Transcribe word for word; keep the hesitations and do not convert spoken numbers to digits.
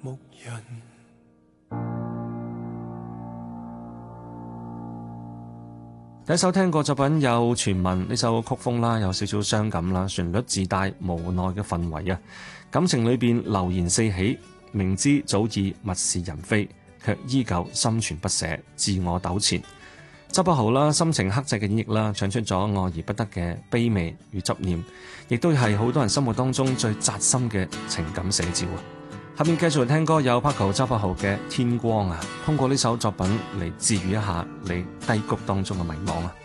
牧人。 第一首聽過作品有傳聞，呢首曲風啦有少少傷感啦，旋律自帶無奈嘅氛圍啊，感情裏邊流言四起，明知早已物是人非，卻依舊心存不捨，自我糾纏。周柏豪啦，心情克制嘅演繹啦，唱出咗愛而不得嘅卑微與執念，亦都係好多人心目當中最扎心嘅情感寫照啊！下面繼續嚟聽歌，有 Paco 周柏豪嘅《天光》啊，通過呢首作品嚟治癒一下你低谷當中嘅迷惘啊！